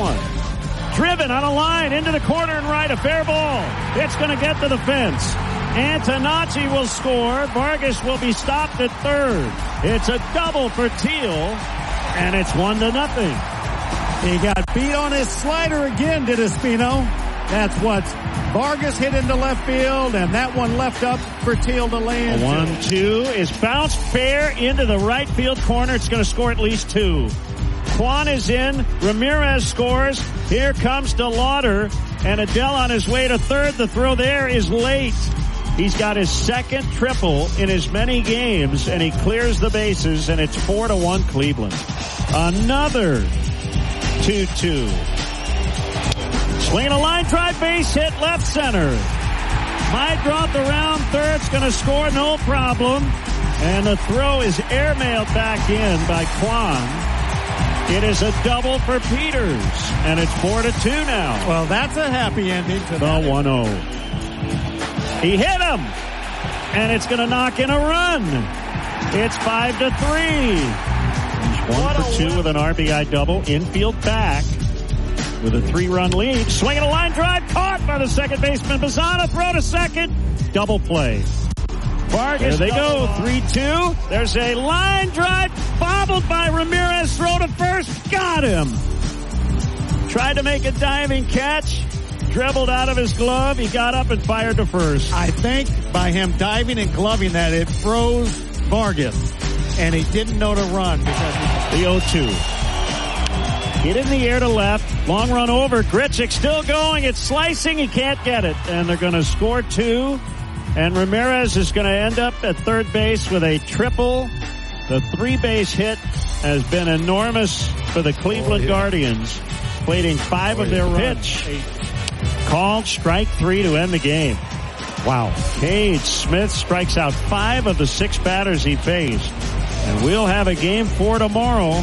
one. Driven on a line into the corner and right. A fair ball. It's going to get to the fence. Antonacci will score. Vargas will be stopped at third. It's a double for Teal, and it's 1-0. He got beat on his slider again, did Espino. That's what Vargas hit into left field, and that one left up for Teal to land. 1-2 is bounced fair into the right field corner. It's going to score at least 2. Kwan is in. Ramirez scores. Here comes DeLauder, and Adele on his way to third. The throw there is late. He's got his second triple in as many games, and he clears the bases, and it's 4-1 Cleveland. Another 2-2. Swinging a line drive, base hit, left center. Meidroth around third's going to score, no problem. And the throw is airmailed back in by Kwan. It is a double for Peters, and it's 4-2 now. Well, that's a happy ending to the 1-0. He hit him, and it's going to knock in a run. It's 5-3. He's 1-for-2 with an RBI double. Infield back with a 3-run lead. Swinging a line drive, caught by the second baseman. Bazzana, throw to second. Double play. Vargas, there they go, 3-2. There's a line drive, bobbled by Ramirez. Throw to first, got him. Tried to make a diving catch. Dribbled out of his glove. He got up and fired to first. I think by him diving and gloving that, it froze Vargas. And he didn't know to run because the 0-2. Hit in the air to left. Long run over. Grichuk still going. It's slicing. He can't get it. And they're going to score 2. And Ramirez is going to end up at third base with a triple. The 3-base hit has been enormous for the Cleveland Guardians. Played in 5 of their pitch. Called strike 3 to end the game. Wow. Cade Smith strikes out 5 of the 6 batters he faced. And we'll have a game 4 tomorrow.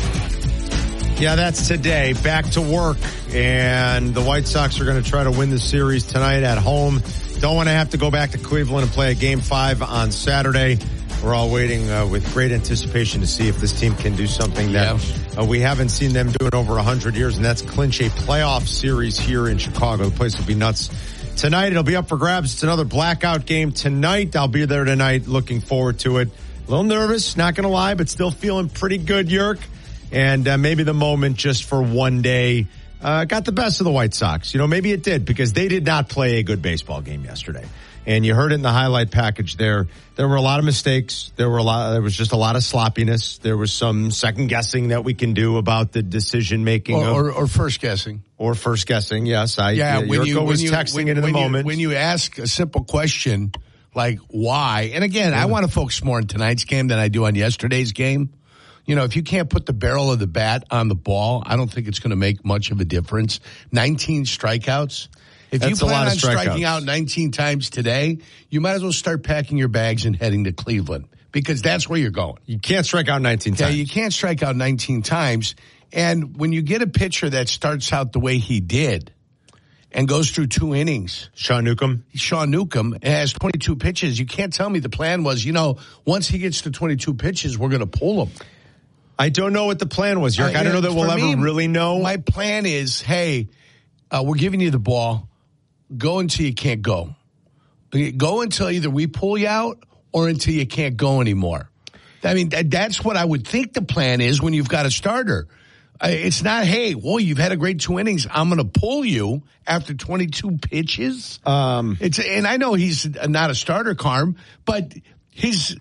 Yeah, that's today. Back to work. And the White Sox are going to try to win the series tonight at home. Don't want to have to go back to Cleveland and play a game 5 on Saturday. We're all waiting with great anticipation to see if this team can do something that we haven't seen them do in over 100 years, and that's clinch a playoff series here in Chicago. The place will be nuts. Tonight, it'll be up for grabs. It's another blackout game tonight. I'll be there tonight. Looking forward to it. A little nervous, not going to lie, but still feeling pretty good, Yerk. And maybe the moment just for one day got the best of the White Sox. You know, maybe it did, because they did not play a good baseball game yesterday. And you heard it in the highlight package there. There were a lot of mistakes. There was just a lot of sloppiness. There was some second guessing that we can do about the decision making. Or first guessing. Or first guessing, yes. Yurko was texting it in the moment. When you ask a simple question like why, and again, I want to focus more on tonight's game than I do on yesterday's game. You know, if you can't put the barrel of the bat on the ball, I don't think it's going to make much of a difference. 19 strikeouts. If you plan on striking out 19 times today, you might as well start packing your bags and heading to Cleveland, because that's where you're going. You can't strike out 19 times. You can't strike out 19 times. And when you get a pitcher that starts out the way he did and goes through 2 innings. Sean Newcomb has 22 pitches. You can't tell me the plan was, once he gets to 22 pitches, we're going to pull him. I don't know what the plan was, Yerk. I don't know that we'll ever really know. My plan is, hey, we're giving you the ball. Go until you can't go. Go until either we pull you out or until you can't go anymore. I mean, that's what I would think the plan is when you've got a starter. It's not, hey, well, you've had a great 2 innings. I'm going to pull you after 22 pitches. And I know he's not a starter, Carm, but he's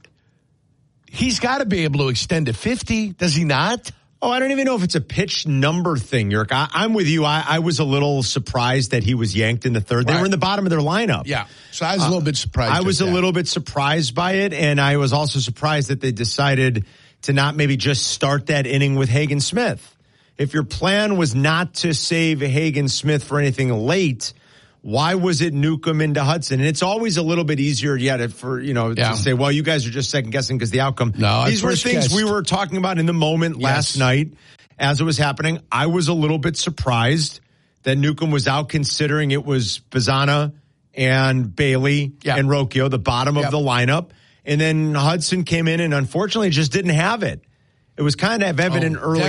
got to be able to extend to 50. Does he not? Oh, I don't even know if it's a pitch number thing, Yerk. I'm with you. I was a little surprised that he was yanked in the third. Right. They were in the bottom of their lineup. Yeah. So I was a little bit surprised. I was a little bit surprised by it, and I was also surprised that they decided to not maybe just start that inning with Hagen Smith. If your plan was not to save Hagen Smith for anything late, why was it Newcomb into Hudson? And it's always a little bit easier to say, well, you guys are just second guessing because the outcome. No, these were things we were talking about in the moment last night as it was happening. I was a little bit surprised that Newcomb was out, considering it was Bazzana and Bailey and Rocchio, the bottom of the lineup. And then Hudson came in and unfortunately just didn't have it. It was kind of evident early